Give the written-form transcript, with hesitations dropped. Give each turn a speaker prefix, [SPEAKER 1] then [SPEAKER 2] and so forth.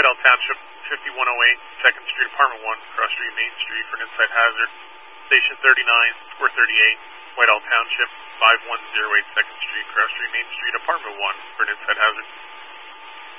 [SPEAKER 1] Whitehall Township, 5108 2nd Street, Apartment 1, Cross Street, Main Street for an inside hazard. Station 39, score 38, Whitehall Township, 5108 2nd